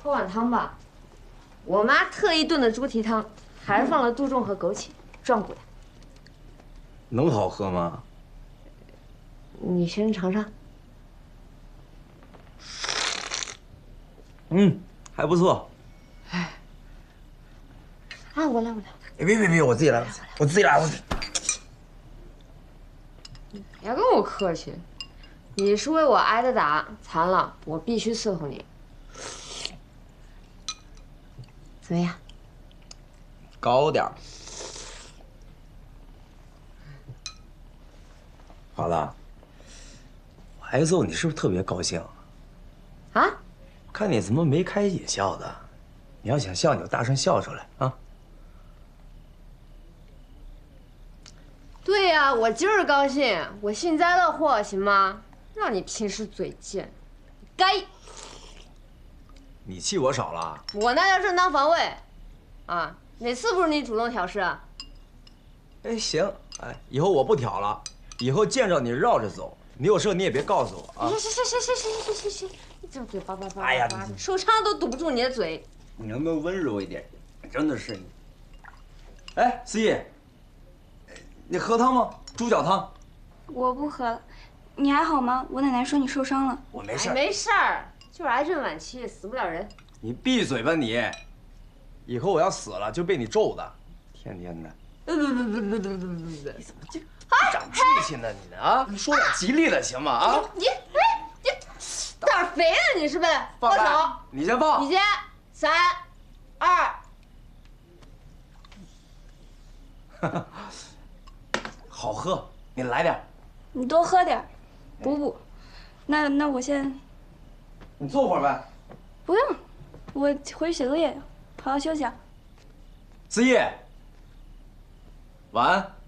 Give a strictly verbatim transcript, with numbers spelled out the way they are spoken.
喝碗汤吧。我妈特意炖的猪蹄汤，还放了杜仲和枸杞，壮骨的。 能好喝吗？ 你先尝尝。 嗯，还不错。 哎，啊，我来，我来。 别别别别，我自己来，我自己来，我。 别跟我客气，你是为我挨的打，残了，我必须伺候你。怎么样？ 高点儿。华子，我挨揍你是不是特别高兴？ 啊？ 看你怎么眉开眼笑的，你要想笑，你就大声笑出来啊！ 对呀，我今儿高兴，我幸灾乐祸，行吗？让你平时嘴贱，该。 你气我少了？ 我那叫正当防卫，啊，哪次不是你主动挑事啊？ 哎，行，哎，以后我不挑了，以后见着你绕着走，你有事你也别告诉我啊。 行行行行行行行行行，你这嘴叭叭叭哎呀， 受伤都堵不住你的嘴。 你能不能温柔一点？真的是你。哎，思怡，你喝汤吗？猪脚汤。 我不喝了，你还好吗？我奶奶说你受伤了。 我没事。 没事儿，就是癌症晚期，死不了人。 你闭嘴吧你！以后我要死了就被你咒的，天天的。 不不不不不不不不不！ 你怎么就长记性呢你呢啊？你说点吉利的行吗？啊！ 你哎你胆肥呢你是不是？放手！ 你先放。 你先，三，二。 好喝，你来点。 你多喝点，补补。那那我先。 你坐会儿呗。 不用，我回去写作业，好好休息啊。 思怡，晚安。